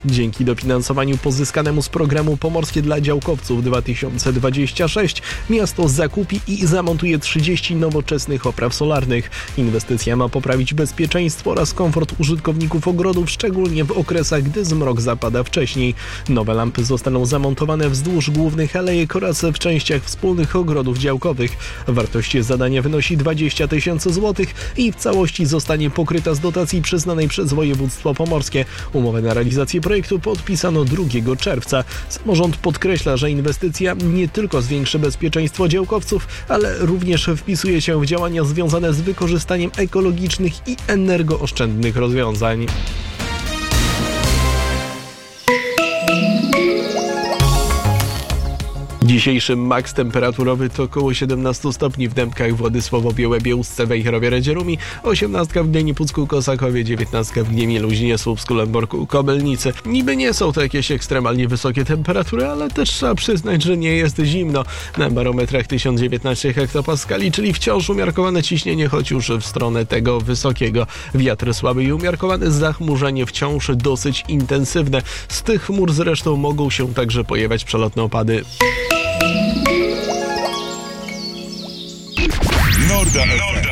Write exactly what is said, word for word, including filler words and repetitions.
Dzięki dofinansowaniu pozyskanemu z programu Pomorskie dla Działkowców dwa tysiące dwudziesty szósty miasto zakupi i zamontuje trzydzieści nowoczesnych opraw solarnych. Inwestycja ma poprawić bezpieczeństwo oraz komfort użytkowników ogrodów, szczególnie w okresach, gdy zmrok zapada wcześniej. Nowe lampy zostaną zamontowane wzdłuż głównych alejek oraz w częściach wspólnych ogrodów działkowych. Wartość zadania wynosi dwadzieścia tysięcy złotych i w całości zostanie pokryta z dotacji przyznanej przez województwo pomorskie. Umowę na realizację projektu podpisano drugiego czerwca. Samorząd podkreśla, że inwestycja nie tylko zwiększy bezpieczeństwo działkowców, ale również wpisuje się w działania związane z wykorzystaniem ekologicznych i energooszczędnych rozwiązań. Dzisiejszy maks temperaturowy to około siedemnaście stopni w Dębkach, Władysławowie, Łebie, Ustce, Wejherowie, Redzierumi, osiemnaście w Gdyni, Pucku, Kosakowie, dziewiętnaście w Gdyni, Luźnie, Słupsku, Lęborku, Kobelnicy. Niby nie są to jakieś ekstremalnie wysokie temperatury, ale też trzeba przyznać, że nie jest zimno. Na barometrach tysiąc dziewiętnaście hektopaskali, czyli wciąż umiarkowane ciśnienie, choć już w stronę tego wysokiego. Wiatr słaby i umiarkowany, zachmurzenie wciąż dosyć intensywne. Z tych chmur zresztą mogą się także pojawiać przelotne opady. Norda. Norda.